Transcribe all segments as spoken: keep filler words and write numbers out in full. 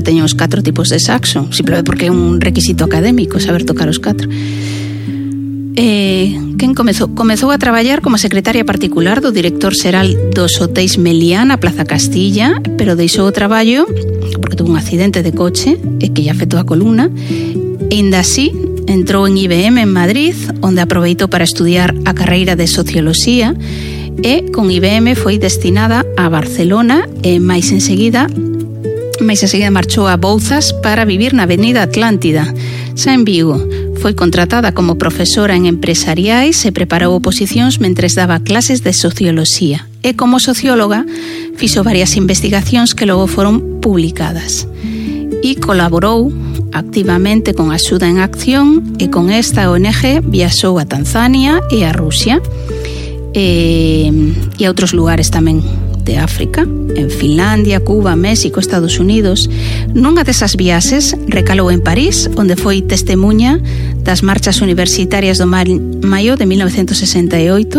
teño os catro tipos de saxo, simplemente porque é un requisito académico saber tocar os catro. Eh, quen comezou? Comezou a traballar como secretaria particular do director xeral dos hotéis Meliá na Plaza Castilla, pero deixou o traballo porque tuvo un accidente de coche e que lle afectou a columna, e ainda así entrou en I B M en Madrid, onde aproveitou para estudiar a carreira de Socioloxía, e con I B M foi destinada a Barcelona e máis enseguida máis enseguida marchou a Bouzas para vivir na Avenida Atlántida, xa en Vigo. Foi contratada como profesora en empresariais e preparou oposicións mentres daba clases de Socioloxía, e como socióloga fixo varias investigacións que logo foron publicadas, e colaborou activamente con Axuda en Acción, e con esta O N G viaxou a Tanzania e a Rusia e, e a outros lugares tamén de África, en Finlandia, Cuba, México, Estados Unidos. Nunha desas viaxes recalou en París, onde foi testemunha das marchas universitarias do maio de mil novecentos sesenta e oito.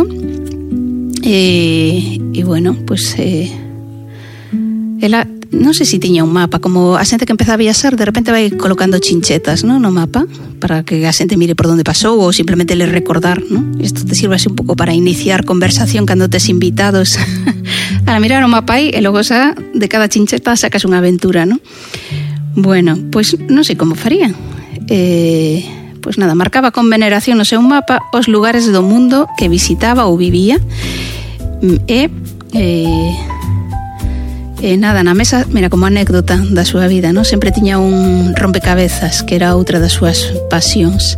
E, e bueno, pues eh, ela non sei se tiña un mapa, como a xente que empeza a viaxar de repente vai colocando chinchetas, ¿no?, no mapa para que a xente mire por onde pasou, ou simplemente le recordar, ¿no? Isto te sirve así un pouco para iniciar conversación cando tes invitados a mirar o mapa aí, e logo xa de cada chincheta sacas unha aventura, ¿no? Bueno, pois non sei como faría. Eh, pois nada, marcaba con veneración no seu mapa os lugares do mundo que visitaba ou vivía, e eh, E nada, na mesa, mira, como anécdota da súa vida, ¿no? Sempre tiña un rompecabezas, que era outra das súas pasións.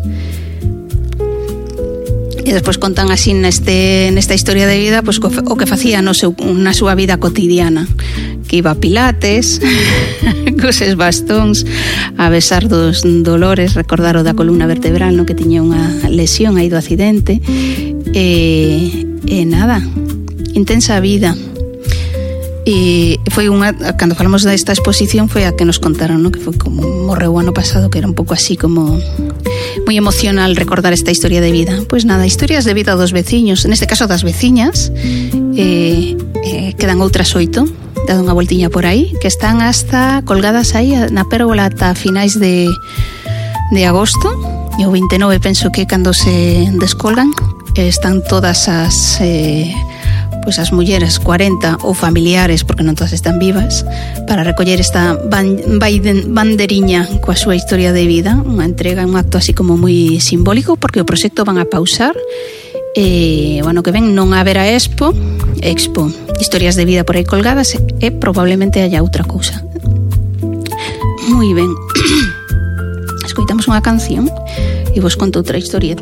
E despois contan así neste, nesta historia de vida, pues, o que facía no seu, na súa vida cotidiana, que iba a pilates, coses bastóns, a besar dos dolores, recordar o da columna vertebral, no, que tiña unha lesión aí do accidente, e, e nada, intensa vida. E foi unha, cando falamos desta exposición, foi a que nos contaron, ¿no?, que foi como morreu o ano pasado, que era un pouco así como moi emocional recordar esta historia de vida. Pois nada, historias de vida dos veciños, neste caso das veciñas, eh, eh, quedan outras oito, dado unha voltiña por aí, que están hasta colgadas aí na pérgola ata finais de, de agosto, e o vinte e nove penso que cando se descolgan, eh, están todas as... Eh, pois as mulleres cuarenta ou familiares, porque non todas están vivas, para recoller esta ban, banderiña coa súa historia de vida, unha entrega, un acto así como moi simbólico, porque o proxecto van a pausar, e, bueno, que ven non haberá expo, expo, historias de vida por aí colgadas, e probablemente haya outra cousa. Moi ben. Escoitamos unha canción e vos conto outra historieta.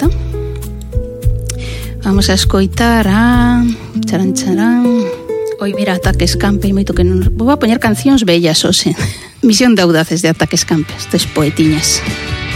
Vamos a escoitar a... Charán, charán... Oi, mira, Ataque Escampe, moito que non... Vou a poñer cancións bellas, hoxe. Misión de Audaces de Ataque Escampe, estes poetiñas.